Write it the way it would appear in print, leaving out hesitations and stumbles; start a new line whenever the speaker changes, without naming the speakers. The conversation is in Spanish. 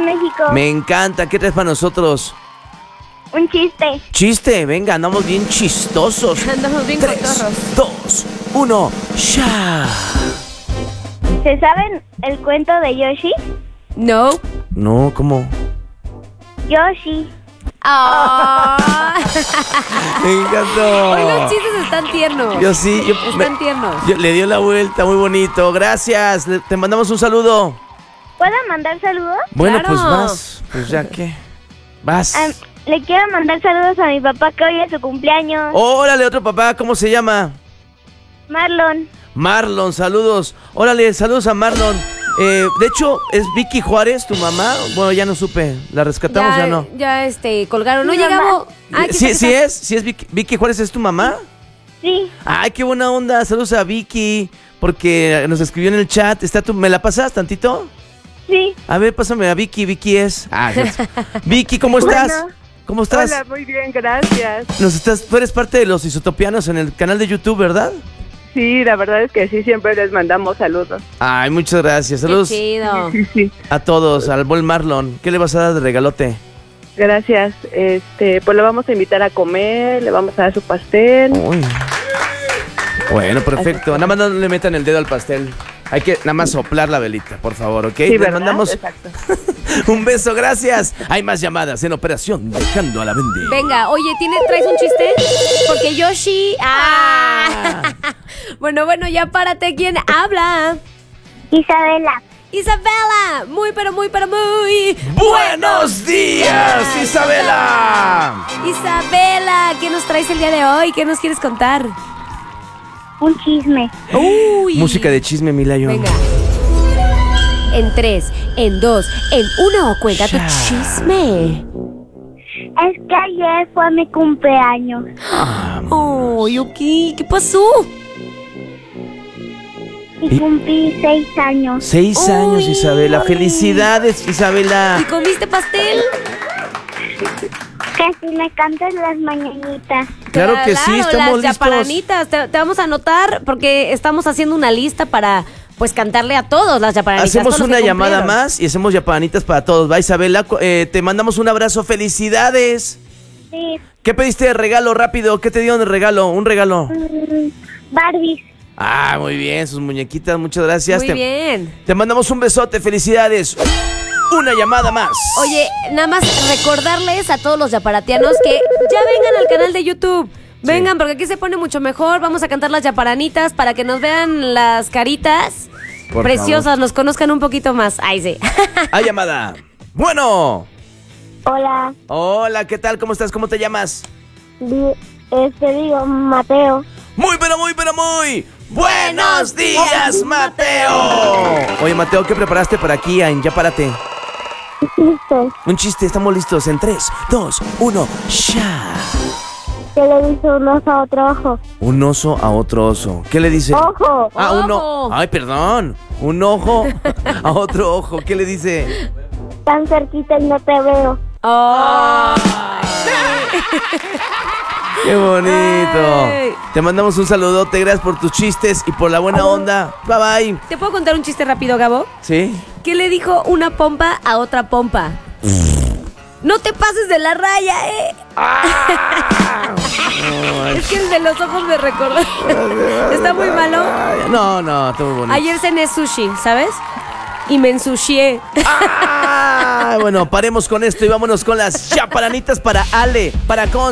México.
Me encanta. ¿Qué traes para nosotros?
Un chiste.
Chiste, venga, andamos bien chistosos.
Andamos bien
3,
cotorros.
2, 1, ¡ya!
¿Se saben el cuento de Yoshi?
No.
No, ¿cómo?
Yoshi.
Ah.
Me encantó.
Hoy los chistes están tiernos.
Yo sí.
Están tiernos.
Le dio la vuelta, muy bonito. Gracias. Te mandamos un saludo.
¿Puedo mandar saludos?
Bueno,
Claro.
pues vas. Pues ya que. Vas.
Le quiero mandar saludos a mi papá que hoy es su cumpleaños.
Órale, otro papá, ¿cómo se llama?
Marlon.
Marlon, saludos. Órale, saludos a Marlon. De hecho, ¿es Vicky Juárez tu mamá? Bueno, ya no supe. ¿La rescatamos ya no?
Ya, colgaron. No
Mi mamá.
llegamos.
Sí es Vicky Juárez, ¿es tu mamá?
Sí.
Ay, qué buena onda. Saludos a Vicky, porque nos escribió en el chat. ¿Me la pasas tantito?
Sí.
A ver, pásame a Vicky. Vicky es. Vicky, ¿cómo estás?
Bueno.
¿Cómo estás?
Hola, muy bien, gracias.
Tú eres parte de los Isotopianos en el canal de YouTube, ¿verdad?
Sí, la verdad es que sí, siempre les mandamos saludos.
Ay, muchas gracias. Saludos
Qué chido.
Sí,
a todos, al buen Marlon. ¿Qué le vas a dar de regalote?
gracias. Pues lo vamos a invitar a comer, le vamos a dar su pastel.
Uy. Bueno, perfecto. Nada más no le metan el dedo al pastel. Hay que nada más soplar la velita, por favor, ¿ok?
Sí,
Les
¿verdad?
mandamos
Exacto.
un beso, gracias. Hay más llamadas en Operación Dejando a la Bendy.
Venga, oye, ¿traes un chiste? Porque Yoshi... Bueno, ya párate. ¿Quién habla?
Isabela.
Isabela. Muy.
¡Buenos días, Isabela!
Isabela, ¿qué nos traes el día de hoy? ¿Qué nos quieres contar?
Un chisme.
Uy.
Música de chisme, Milayo.
Venga. En 3, en 2, en 1, cuenta tu chisme.
Es que ayer fue mi cumpleaños.
Oh, Yuki, ¿qué pasó?
Y cumplí 6 años.
6 años,
Uy.
Isabela. Felicidades, Isabela.
¿Y comiste pastel?
Que si me cantas las mañanitas.
Claro que sí, estamos
las
listos.
yaparanitas. Te vamos a anotar porque estamos haciendo una lista para, pues, cantarle a todos las yaparanitas.
Hacemos
todos los
una
que
llamada
cumplieron.
más y hacemos yapanitas para todos. Va, Isabela, te mandamos un abrazo. Felicidades.
Sí.
¿Qué pediste de regalo rápido? ¿Qué te dieron de regalo? Un regalo.
Barbies.
Ah, muy bien, sus muñequitas, muchas gracias.
Muy bien.
Te mandamos un besote, felicidades. Una llamada más.
Oye, nada más recordarles a todos los yaparatianos que ya vengan al canal de YouTube. Vengan, porque aquí se pone mucho mejor. Vamos a cantar las yaparanitas para que nos vean las caritas
Por
preciosas,
favor.
nos conozcan un poquito más. Ay, sí.
Hay llamada. Bueno.
Hola.
Hola, ¿qué tal? ¿Cómo estás? ¿Cómo te llamas?
Digo, Mateo.
Muy. Buenos días, Mateo. Oye, Mateo, ¿qué preparaste para aquí en Ya Párate?
Listo.
Un chiste, estamos listos en 3, 2, 1, ¡ya!
¿Qué le dice un oso a otro ojo?
Un oso a otro oso. ¿Qué le dice?
¡Ojo!
Ah,
Ojo.
Ay, perdón. Un ojo a otro ojo. ¿Qué le dice?
Tan cerquita y no te veo.
Oh.
¡Qué bonito!
Ay.
Te mandamos un saludote. Gracias por tus chistes y por la buena onda. Bye, bye.
¿Te puedo contar un chiste rápido, Gabo?
¿Sí?
¿Qué le dijo una pompa a otra pompa? No te pases de la raya, ¿eh? Es que el de los ojos me recordó. Está muy malo.
No, está muy bonito.
Ayer cené sushi, ¿sabes? Y me ensucié.
Bueno, paremos con esto y vámonos con las chaparanitas para Ale, para Con.